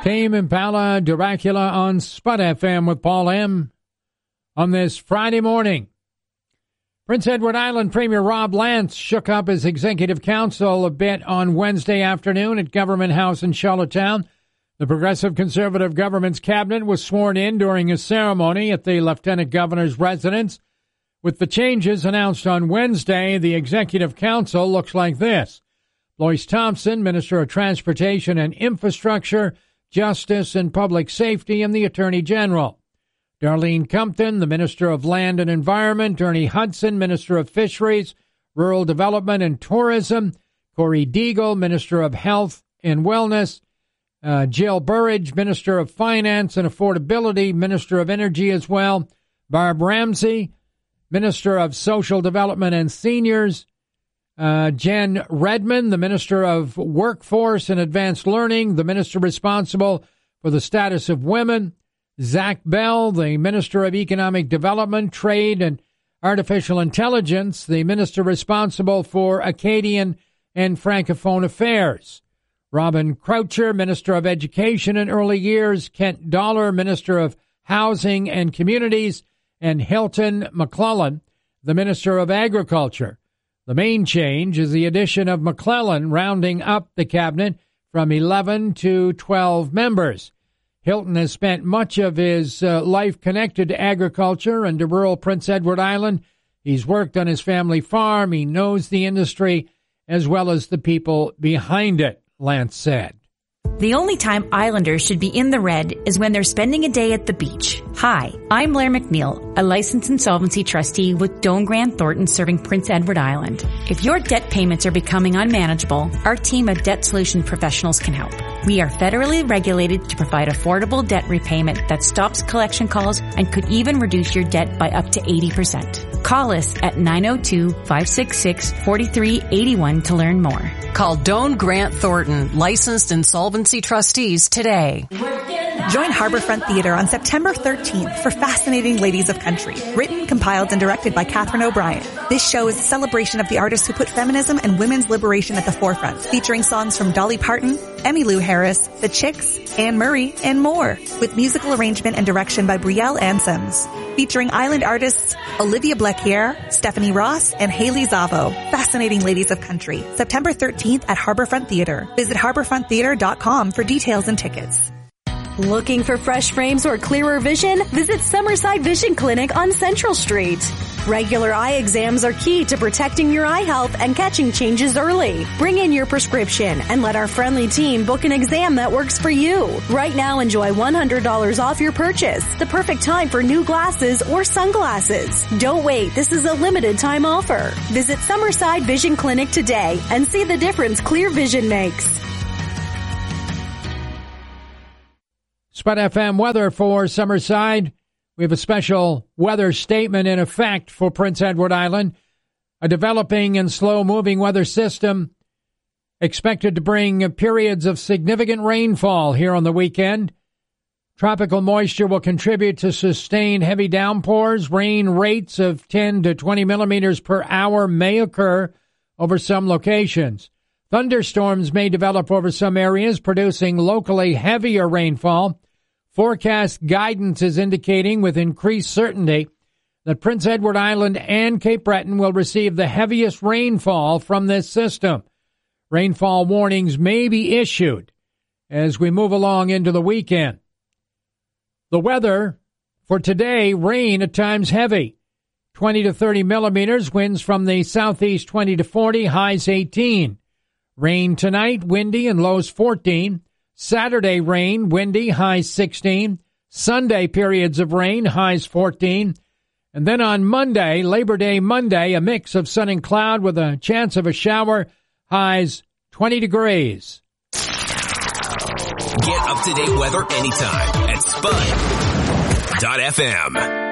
Tame Impala, Dracula on Spud FM with Paul M. on this Friday morning. Prince Edward Island Premier Rob Lance shook up his executive council a bit on Wednesday afternoon at Government House in Charlottetown. The Progressive Conservative government's cabinet was sworn in during a ceremony at the Lieutenant Governor's residence. With the changes announced on Wednesday, the executive council looks like this. Lois Thompson, Minister of Transportation and Infrastructure, Justice and Public Safety, and the Attorney General. Darlene Compton, the Minister of Land and Environment. Ernie Hudson, Minister of Fisheries, Rural Development and Tourism. Corey Deagle, Minister of Health and Wellness. Jill Burridge, Minister of Finance and Affordability, Minister of Energy as well. Barb Ramsey, Minister of Social Development and Seniors. Jen Redmond, the Minister of Workforce and Advanced Learning, the Minister responsible for the status of women. Zach Bell, the Minister of Economic Development, Trade and Artificial Intelligence, the Minister responsible for Acadian and Francophone Affairs. Robin Croucher, Minister of Education and Early Years. Kent Dollar, Minister of Housing and Communities. And Hilton McClellan, the Minister of Agriculture. The main change is the addition of McClellan, rounding up the cabinet from 11 to 12 members. Hilton has spent much of his life connected to agriculture and to rural Prince Edward Island. He's worked on his family farm. He knows the industry as well as the people behind it, Lance said. The only time Islanders should be in the red is when they're spending a day at the beach. Hi, I'm Blair McNeil, a licensed insolvency trustee with Doane Grant Thornton serving Prince Edward Island. If your debt payments are becoming unmanageable, our team of debt solution professionals can help. We are federally regulated to provide affordable debt repayment that stops collection calls and could even reduce your debt by up to 80%. Call us at 902-566-4381 to learn more. Call Doane Grant Thornton, licensed insolvency trustees today. Join Harborfront Theatre on September 13th for Fascinating Ladies of Country, written, compiled, and directed by Catherine O'Brien. This show is a celebration of the artists who put feminism and women's liberation at the forefront, featuring songs from Dolly Parton, Emmylou Harris, The Chicks, Anne Murray, and more, with musical arrangement and direction by Brielle Ansems. Featuring island artists Olivia Blechier, Stephanie Ross, and Haley Zavo. Fascinating Ladies of Country, September 13th at Harborfront Theatre. Visit harborfronttheatre.com for details and tickets. Looking for fresh frames or clearer vision? Visit Summerside Vision Clinic on Central Street. Regular eye exams are key to protecting your eye health and catching changes early. Bring in your prescription and let our friendly team book an exam that works for you. Right now, enjoy $100 off your purchase. The perfect time for new glasses or sunglasses. Don't wait. This is a limited time offer. Visit Summerside Vision Clinic today and see the difference clear vision makes. Spud FM weather for Summerside. We have a special weather statement in effect for Prince Edward Island. A developing and slow-moving weather system expected to bring periods of significant rainfall here on the weekend. Tropical moisture will contribute to sustained heavy downpours. Rain rates of 10 to 20 millimeters per hour may occur over some locations. Thunderstorms may develop over some areas, producing locally heavier rainfall. Forecast guidance is indicating with increased certainty that Prince Edward Island and Cape Breton will receive the heaviest rainfall from this system. Rainfall warnings may be issued as we move along into the weekend. The weather for today, rain at times heavy. 20 to 30 millimeters, winds from the southeast 20 to 40, highs 18. Rain tonight, windy and lows 14. Saturday rain, windy, highs 16. Sunday periods of rain, highs 14. And then on Monday, Labor Day Monday, a mix of sun and cloud with a chance of a shower, highs 20 degrees. Get up-to-date weather anytime at Spud.fm.